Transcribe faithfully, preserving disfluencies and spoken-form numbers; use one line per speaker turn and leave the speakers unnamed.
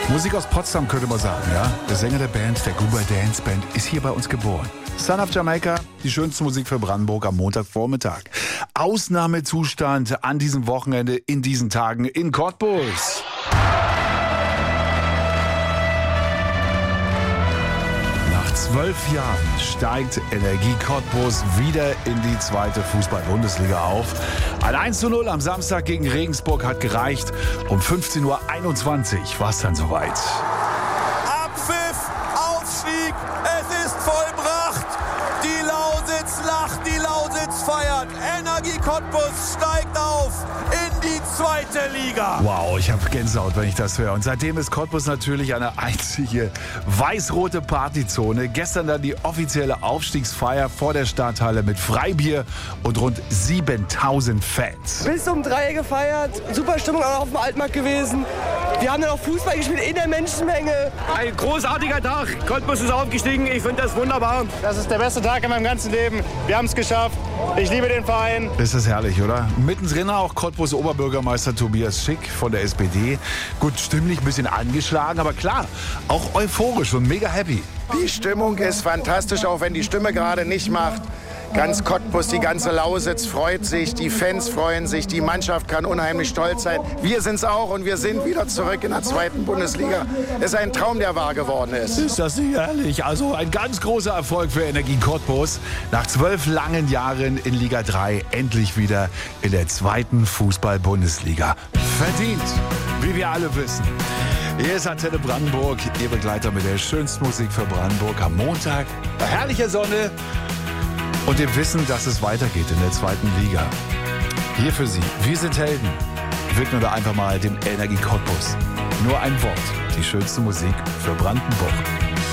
Musik aus Potsdam könnte man sagen, ja. Der Sänger der Band, der Goober Dance Band, ist hier bei uns geboren. Son of Jamaica, die schönste Musik für Brandenburg am Montagvormittag. Ausnahmezustand an diesem Wochenende, in diesen Tagen in Cottbus. Nach zwölf Jahren steigt Energie Cottbus wieder in die zweite Fußball-Bundesliga auf. Ein eins zu null am Samstag gegen Regensburg hat gereicht. Um fünfzehn Uhr einundzwanzig war es dann soweit.
Abpfiff, Aufstieg, es ist vollbracht. Die Lausitz lacht, die Lausitz feiert. Energie Cottbus steigt auf in die zweite Liga.
Wow, ich habe Gänsehaut, wenn ich das höre. Und seitdem ist Cottbus natürlich eine einzige weiß-rote Partyzone. Gestern dann die offizielle Aufstiegsfeier vor der Stadthalle mit Freibier und rund siebentausend Fans.
Bis um drei gefeiert, super Stimmung auch auf dem Altmarkt gewesen. Wir haben dann auch Fußball gespielt in der Menschenmenge.
Ein großartiger Tag, Cottbus ist aufgestiegen, ich finde das wunderbar.
Das ist der beste Tag in meinem ganzen Leben. Wir haben es geschafft. Ich liebe den Verein.
Das ist herrlich, oder? Mittendrin auch Cottbus Oberbürgermeister Tobias Schick von der S P D. Gut, stimmlich ein bisschen angeschlagen, aber klar, auch euphorisch und mega happy.
Die Stimmung ist fantastisch, auch wenn die Stimme gerade nicht macht. Ganz Cottbus, die ganze Lausitz freut sich, die Fans freuen sich, die Mannschaft kann unheimlich stolz sein. Wir sind es auch und wir sind wieder zurück in der zweiten Bundesliga. Es ist ein Traum, der wahr geworden ist.
Ist das nicht herrlich? Also ein ganz großer Erfolg für Energie Cottbus. Nach zwölf langen Jahren in Liga drei endlich wieder in der zweiten Fußball-Bundesliga. Verdient, wie wir alle wissen. Hier ist Antenne Brandenburg, Ihr Begleiter mit der schönsten Musik für Brandenburg am Montag. Bei herrlicher Sonne. Und dem Wissen, dass es weitergeht in der zweiten Liga. Hier für Sie, wir sind Helden. Widmen wir einfach mal dem Energie Cottbus. Nur ein Wort, die schönste Musik für Brandenburg.